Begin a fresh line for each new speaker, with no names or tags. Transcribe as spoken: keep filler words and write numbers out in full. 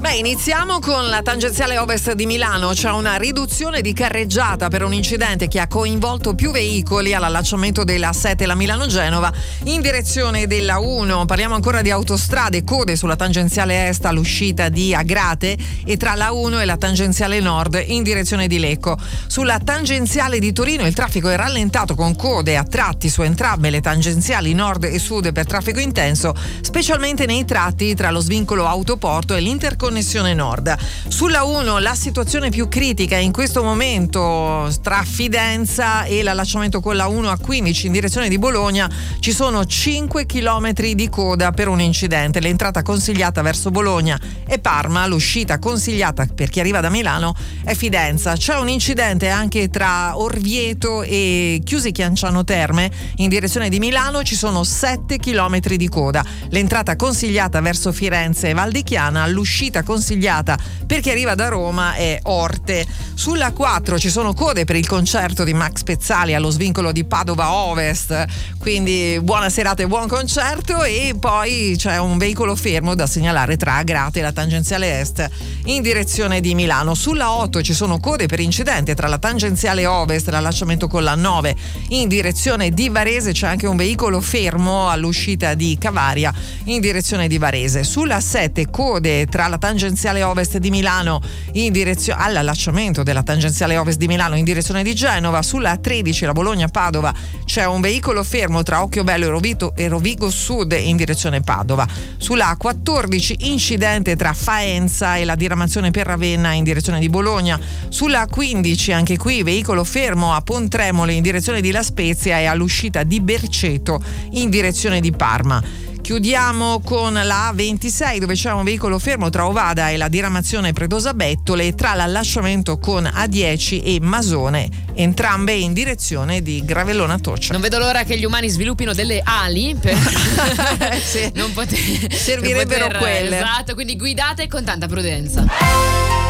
Beh, iniziamo con la tangenziale ovest di Milano. C'è una riduzione di carreggiata per un incidente che ha coinvolto più veicoli all'allacciamento della sette, la Milano-Genova, in direzione della uno. Parliamo ancora di autostrade, code sulla tangenziale est all'uscita di Agrate e tra la uno e la tangenziale nord in direzione di Lecco. Sulla tangenziale di Torino il traffico è rallentato con code a tratti su entrambe le tangenziali nord e sud per traffico intenso, specialmente nei tratti tra lo svincolo Autoporto e l'interconnessione nord. Sulla uno la situazione più critica in questo momento tra Fidenza e l'allacciamento con la uno a quindici in direzione di Bologna. Ci sono cinque chilometri di coda per un incidente. L'entrata consigliata verso Bologna è Parma, l'uscita consigliata per chi arriva da Milano è Fidenza. C'è un incidente anche tra Orvieto e Chiusi Chianciano Terme in direzione di Milano, ci sono sette chilometri di coda. L'entrata consigliata verso Firenze e Val di Chiana, l'uscita consigliata per chi arriva da Roma è Orte. Sulla quattro ci sono code per il concerto di Max Pezzali allo svincolo di Padova Ovest, quindi buona serata e buon concerto. E poi c'è un veicolo fermo da segnalare tra Agrate e la tangenziale est in direzione di Milano. Sulla otto ci sono code per incidente tra la tangenziale ovest e l'allacciamento con la nove in direzione di Varese. C'è anche un veicolo fermo all'uscita di Cavaria in direzione di Varese. Sulla sette code tra la tangenziale ovest di Milano in direzione all'allacciamento della tangenziale ovest di Milano in direzione di Genova. Sulla tredici la Bologna-Padova c'è un veicolo fermo tra Occhiobello e Rovito e Rovigo Sud in direzione Padova. Sulla quattordici incidente tra Faenza e la diramazione per Ravenna in direzione di Bologna. Sulla quindici anche qui veicolo fermo a Pontremoli in direzione di La Spezia e all'uscita di Berceto in direzione di Parma. Chiudiamo con la A ventisei dove c'è un veicolo fermo tra Ovada e la diramazione Predosa Bettole e tra l'allasciamento con A dieci e Masone, entrambe in direzione di Gravellona Toccia.
Non vedo l'ora che gli umani sviluppino delle ali per
sì.
non poter
servirebbero
per poter,
quelle.
Esatto, quindi guidate con tanta prudenza.